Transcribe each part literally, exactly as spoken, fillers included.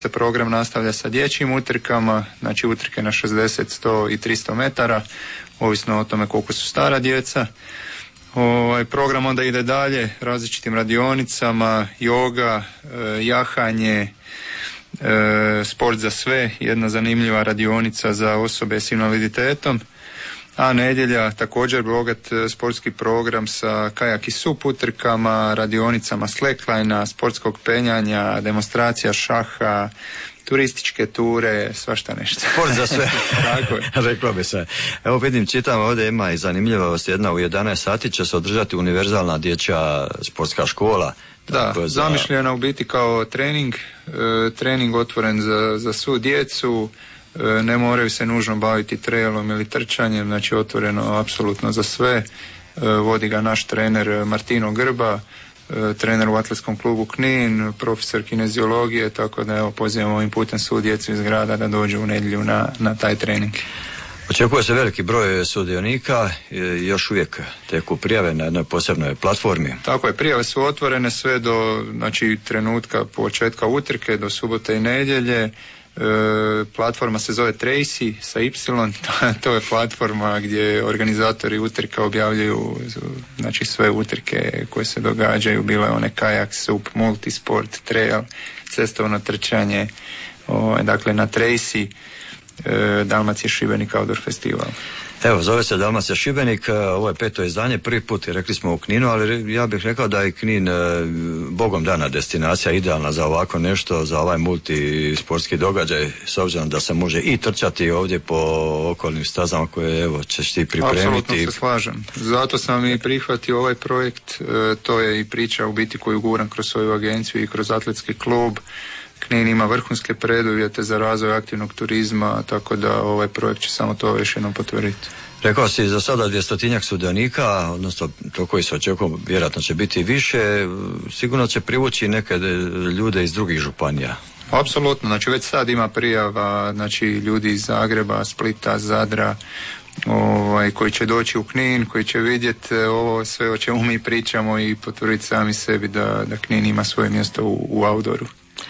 se program nastavlja sa dječjim utrkama, znači utrke na šezdeset, sto i tristo metara, ovisno o tome koliko su stara djeca. Ovaj program onda ide dalje različitim radionicama, joga, e, jahanje, e, sport za sve, jedna zanimljiva radionica za osobe s invaliditetom. A nedjelja također bogat sportski program sa kajak i sup utrkama, radionicama slacklinea, sportskog penjanja, demonstracija šaha, turističke ture, svašta nešto. Sport za sve. Tako je. Reklo bi se. Evo vidim, čitam ovdje, ima i zanimljivost jedna, u jedanaest sati će se održati univerzalna dječja sportska škola. Da, za... zamišljena u biti kao trening, e, trening otvoren za, za svu djecu. Ne moraju se nužno baviti trailom ili trčanjem, znači otvoreno apsolutno za sve. Vodi ga naš trener Martino Grba, trener u atletskom klubu Knin, profesor kineziologije, tako da evo pozivamo ovim putem svu djecu iz grada da dođu u nedjelju na, na taj trening. Očekuje se veliki broj sudionika, još uvijek teku prijave na jednoj posebnoj platformi. Tako je, prijave su otvorene sve do znači, trenutka početka utrke, do subote i nedjelje. E, platforma se zove Tracy sa Y, to je platforma gdje organizatori utrka objavljaju znači sve utrke koje se događaju, bile one kajak, sup, multisport, trail, cestovno trčanje, o, dakle na Tracy, e, Dalmacija Šibenik Outdoor Festival. Evo, zove se Dalmacija Šibenik, ovo je peto izdanje, prvi put rekli smo u Kninu, ali ja bih rekao da je Knin bogom dana destinacija, idealna za ovako nešto, za ovaj multisportski događaj, s obzirom da se može i trčati ovdje po okolnim stazama koje evo ćeš ti pripremiti. Apsolutno se slažem, zato sam i prihvatio ovaj projekt, to je i priča u biti koju guram kroz svoju agenciju i kroz atletski klub. Knin ima vrhunske preduvjete za razvoj aktivnog turizma, tako da ovaj projekt će samo to još jednom potvrditi. Rekao si za sada dvjestotinjak sudionika, odnosno to koji se očekuju, vjerojatno će biti više, sigurno će privući neke ljude iz drugih županija. Apsolutno, znači već sad ima prijava, znači ljudi iz Zagreba, Splita, Zadra, ovaj, koji će doći u Knin, koji će vidjeti ovo sve o čemu mi pričamo i potvrditi sami sebi da, da Knin ima svoje mjesto u, u outdooru.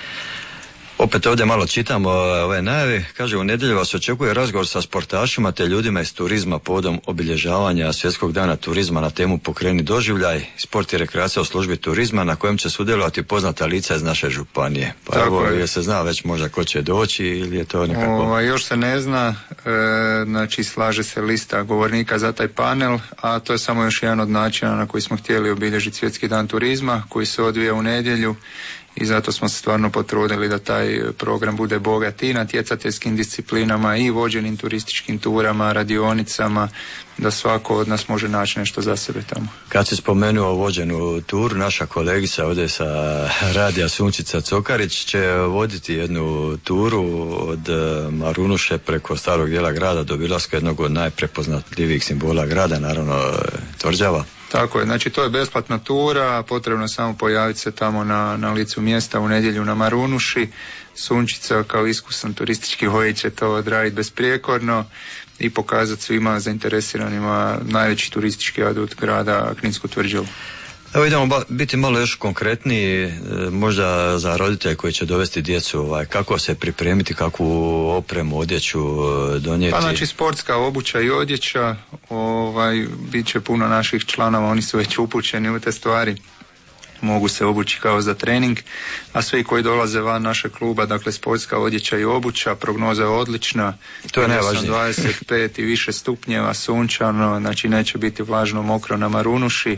Opet ovdje malo čitamo ove najave, kaže u nedjelju vas očekuje razgovor sa sportašima te ljudima iz turizma povodom obilježavanja Svjetskog dana turizma na temu Pokreni doživljaj, sport i rekreacija u službi turizma na kojem će sudjelovati poznata lica iz naše županije. Pa tako evo, je se zna već možda ko će doći ili je to nekako... O, još se ne zna, e, znači slaže se lista govornika za taj panel, a to je samo još jedan od načina na koji smo htjeli obilježiti Svjetski dan turizma koji se odvija u nedjelju. I zato smo se stvarno potrudili da taj program bude bogat i natjecateljskim disciplinama i vođenim turističkim turama, radionicama, da svako od nas može naći nešto za sebe tamo. Kad si spomenuo vođenu turu, naša kolegica ovdje sa radija Sunčica Cokarić će voditi jednu turu od Marunuše preko starog dijela grada do obilaska jednog od najprepoznatljivijih simbola grada, naravno Tvrđava. Tako je, znači to je besplatna tura, potrebno je samo pojaviti se tamo na, na licu mjesta u nedjelju na Marunuši. Sunčica kao iskusan turistički vodič će to odraditi besprijekorno i pokazati svima zainteresiranima najveći turistički adut grada Kninsku Tvrđavu. Evo idemo ba- biti malo još konkretniji, e, možda za roditelje koji će dovesti djecu, ovaj, kako se pripremiti, kakvu opremu, odjeću e, donijeti. Pa znači sportska obuća i odjeća, ovaj, bit će puno naših članova, oni su već upućeni u te stvari, mogu se obući kao za trening, a svi koji dolaze van našeg kluba, dakle sportska odjeća i obuća, prognoza je odlična, to je najvažnije. dvadeset pet i više stupnjeva, sunčano, znači neće biti vlažno, mokro na Marunuši.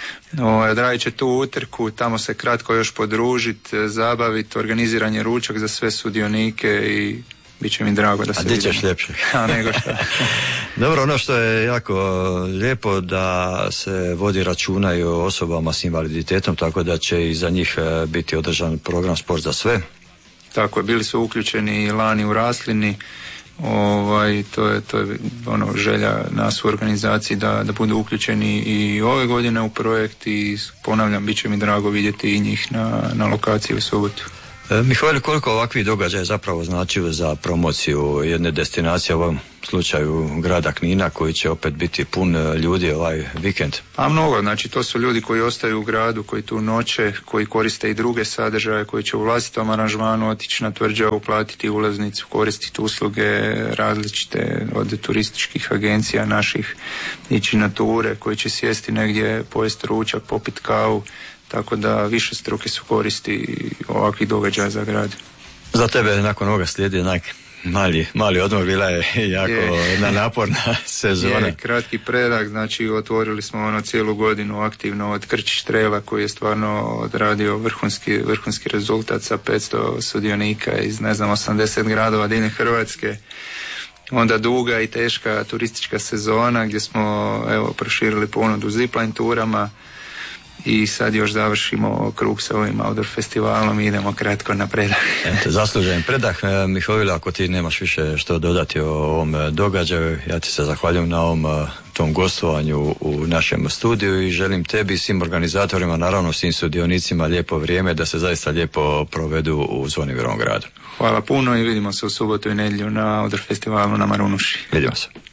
Odradit će tu utrku, tamo se kratko još podružiti, zabaviti, organiziran je ručak za sve sudionike i bit će mi drago da se vidimo. A di ćeš ljepše? A nego šta. Dobro, ono što je jako lijepo da se vodi računa i o osobama s invaliditetom, tako da će i za njih biti održan program Sport za sve. Tako je, bili su uključeni i lani u Raslini. Ovaj, to je, to je ono želja nas u organizaciji da, da budu uključeni i ove godine u projekt i ponavljam, bit će mi drago vidjeti i njih na, na lokaciji u subotu. E, Mihajlo, koliko ovakvi događaje zapravo značili za promociju jedne destinacije, u ovom slučaju grada Knina, koji će opet biti pun ljudi ovaj vikend? A mnogo, znači to su ljudi koji ostaju u gradu, koji tu noće, koji koriste i druge sadržaje, koji će u vlastitom aranžmanu otići na tvrđavu, platiti ulaznicu, koristiti usluge različite od turističkih agencija naših, ići na ture, koji će sjesti negdje, pojesti ručak, popiti kavu, tako da više struke su koristi ovakvih događaja za grad. Za tebe nakon ovoga slijedi onak mali, mali odmor, bila je jako je. jedna naporna sezona. Je, kratki predah, znači otvorili smo ono cijelu godinu aktivno od Krčić Traila koji je stvarno odradio vrhunski, vrhunski rezultat sa petsto sudionika iz ne znam osamdeset gradova diljem Hrvatske. Onda duga i teška turistička sezona gdje smo evo proširili ponudu zipline turama. I sad još završimo krug sa ovim outdoor festivalom i idemo kratko na predah. Eto, zaslužen predah. Mihajlo, ako ti nemaš više što dodati o ovom događaju, ja ti se zahvaljujem na ovom tom gostovanju u našem studiju i želim tebi i svim organizatorima, naravno svim sudionicima lijepo vrijeme da se zaista lijepo provedu u Zvonivirovom gradu. Hvala puno i vidimo se u subotu i nedjelju na outdoor festivalu na Marunuši. Vidimo se.